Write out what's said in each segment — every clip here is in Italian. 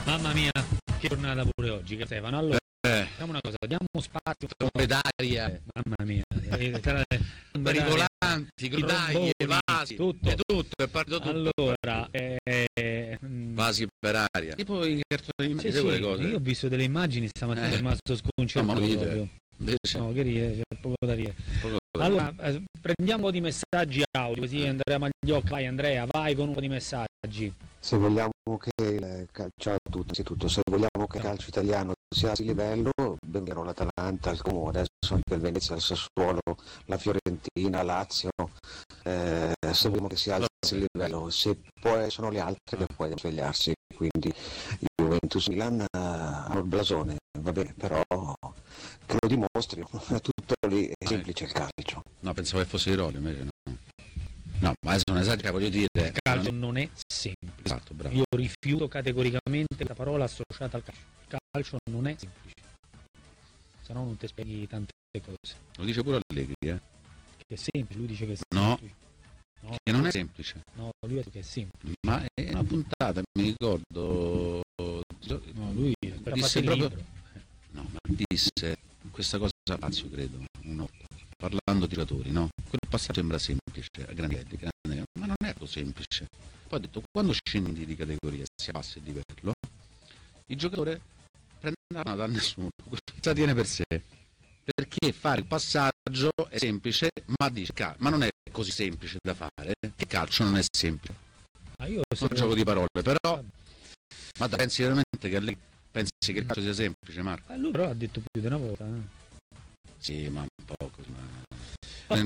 Mamma mia, che giornata pure oggi, che Stefano. Allora, facciamo una cosa, diamo spazio. D'aria, mamma mia, pericolanti, gridaglie, vasi, tutto. è tutto, è partito tutto. Allora, vasi per aria. Tipo i cartoni sì, quelle cose. Io ho visto delle immagini stamattina, sono rimasto sconcertato proprio. Invece... No, che ride, c'è poco da ridere. Allora, prendiamo un po' di messaggi audio, così Andrea Magliocca, vai Andrea, vai con un po' di messaggi. Se vogliamo che ciao a tutti, innanzitutto, se vogliamo che il calcio italiano sia a livello, benché l'Atalanta, il Como, adesso anche il Venezia, il Sassuolo, la Fiorentina, Lazio, se vogliamo che sia alzi il livello, se poi sono le altre che poi svegliarsi, quindi Juventus Milan hanno il blasone, va bene, però che lo dimostrino, è tutto lì, è semplice il calcio. No, pensavo che fosse ironia, invece no. No, ma adesso non esagera, voglio dire. Il calcio non è semplice. Esatto, bravo. Io rifiuto categoricamente la parola associata al calcio. Il calcio non è semplice. Se no non ti spieghi tante cose. Lo dice pure Allegri, Che è semplice, lui dice che è no, semplice. No, che non è semplice. No, lui ha detto che è semplice. Ma è una puntata, mi ricordo. No, lui disse proprio. No, ma disse questa cosa a Lazio, credo, parlando di giocatori, no? Quel passaggio sembra semplice, a grandi livelli, ma non è così semplice. Poi ha detto, quando scendi di categoria, si abbassa il livello, il giocatore prenderà da nessuno, questo tiene per sé. Perché fare il passaggio è semplice, ma dice, ma non è così semplice da fare, che calcio non è semplice. Io non gioco di parole, però, ma pensi veramente che lei pensi che il calcio sia semplice, Marco? Lui però ha detto più di una volta. Sì, ma un po' così. Al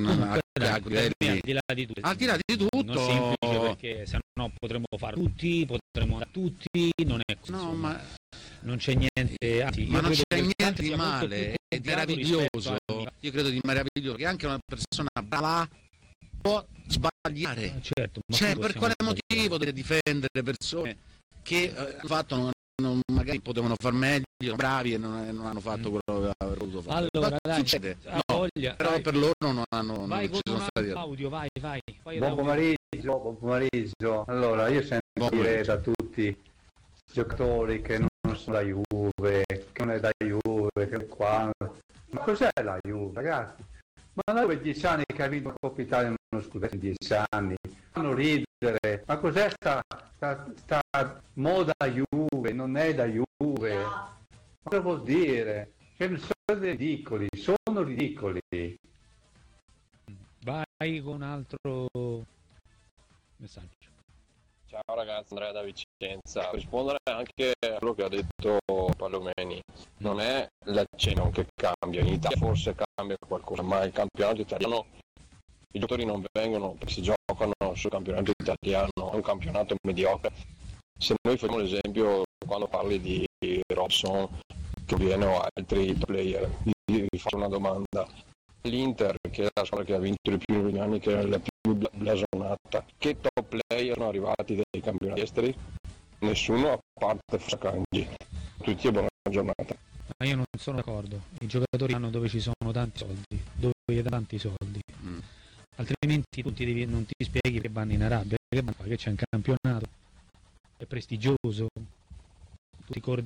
di là di tutto, non è semplice, perché se no potremmo farlo tutti, potremmo andare tutti, non è così. No, ma non c'è niente, anzi, ma non c'è niente di male, è meraviglioso. Io credo di meraviglioso che anche una persona brava può sbagliare. Certo, cioè, per quale motivo deve difendere persone che hanno fatto magari potevano far meglio, sono bravi e non hanno fatto quello che avrebbero voluto fare. Allora, dai, succede, voglia, però vai. Per loro non hanno. Vai non con ci sono stati audio, vai. Buon pomeriggio. Allora, io sento dire da tutti giocatori che non sono da Juve, che non è da Juve, che qua. Ma cos'è la Juve, ragazzi? Ma la Juve 10 anni che ha vinto la Coppa Italia, non scusate, 10 anni, fanno ridere. Ma cos'è sta moda Juve? Non è da Juve. Ma cosa vuol dire? Che sono ridicoli. Vai con un altro messaggio. Ciao ragazzi, Andrea da Vicenza. Per rispondere anche a quello che ha detto Palomeni, non è la Champions che cambia, in Italia forse cambia qualcosa, ma il campionato italiano, i giocatori non vengono perché si giocano sul campionato italiano, è un campionato mediocre. Se noi facciamo l'esempio quando parli di Robson, che viene o altri player, vi faccio una domanda. L'Inter, che è la squadra che ha vinto di più negli anni, che è la più blasonata, che top player sono arrivati dai campionati esteri? Nessuno, a parte Saccangi. Tutti e buona giornata. Ma io non sono d'accordo, i giocatori vanno dove ci sono tanti soldi, dove hai tanti soldi, altrimenti non ti spieghi che vanno in Arabia, che c'è un campionato, è prestigioso, tu ti